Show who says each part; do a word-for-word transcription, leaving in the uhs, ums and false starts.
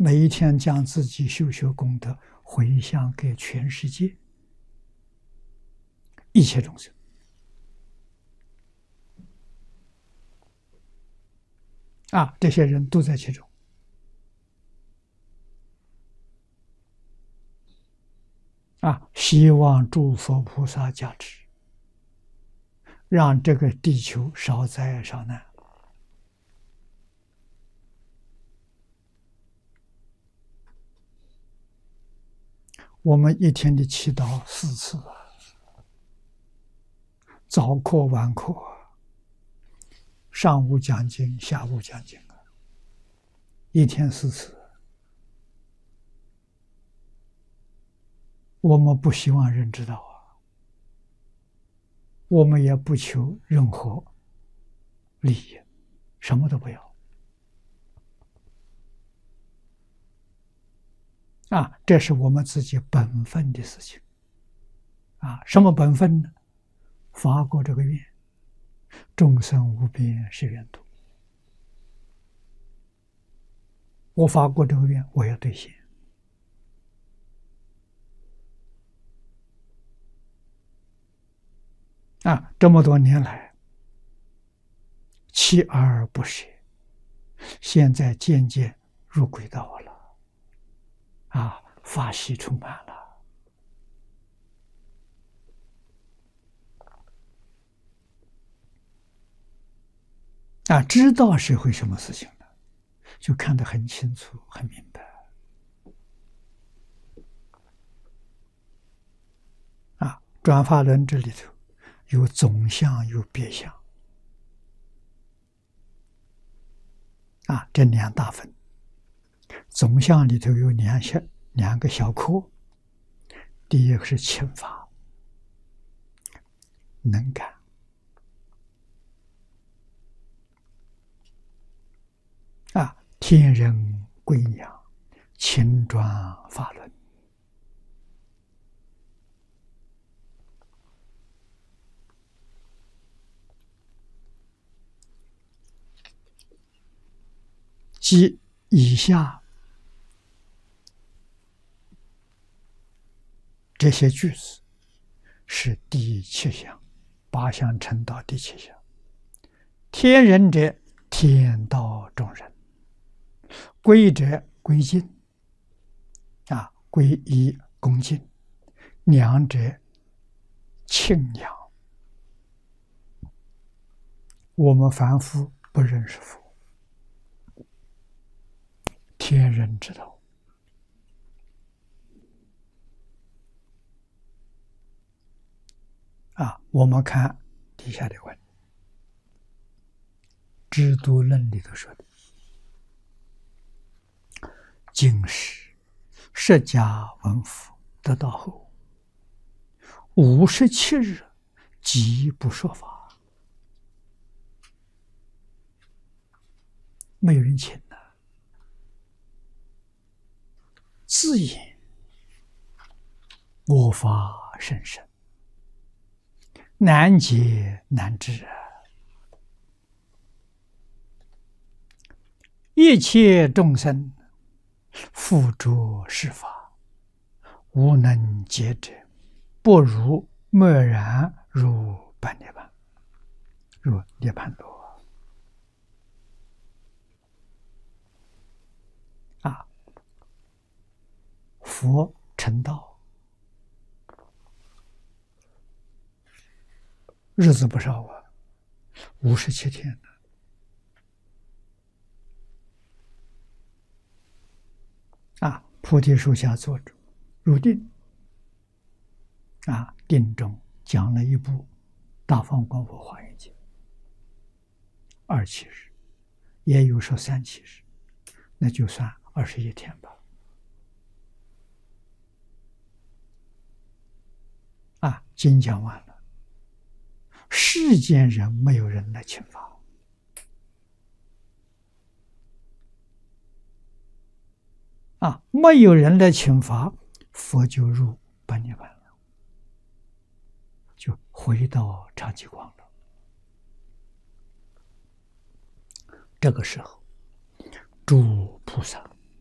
Speaker 1: 每一天将自己修学功德回向给全世界一切众生。啊，这些人都在其中。啊，希望诸佛菩萨加持，让这个地球少灾少难。我们一天的祈祷四次啊，早课晚课，上午讲经，下午讲经啊，一天四次。我们不希望人知道啊，我们也不求任何利益，什么都不要。啊，这是我们自己本分的事情。啊，什么本分呢？发过这个愿，众生无边誓愿度。我发过这个愿，我要兑现。啊，这么多年来，锲而不舍，现在渐渐入轨道了。啊，法喜充满了。啊，知道是会什么事情呢？就看得很清楚、很明白。啊，转法轮这里头有总相，有别相。啊，这两大分。总相里头有两小两个小科，第一个是轻法，能感。啊，天人归养，轻转法轮。即以下这些句子是第七项，八项成道第七项。天人者，天道众人；归者，归敬。啊，归依恭敬；良者，庆仰。我们凡夫不认识佛，天人知道。啊，我们看底下的文，《知度论》里头说的：“今时释迦文福得道后，五十七日即不说法。”没有人请呢，自言我法甚深，难解难知啊！一切众生复着是法，无能解者，不如默然入般涅槃，入涅槃多。啊，佛成道日子不少啊，五十七天呢。啊，菩提树下坐着，入定。啊，定中讲了一部《大放光佛华严经》，二七日，也有说三七日，那就算二十一天吧。啊，经讲完了，世间人没有人来请法。啊，没有人来请法，佛就入般涅槃了，就回到常寂光了。这个时候，诸菩萨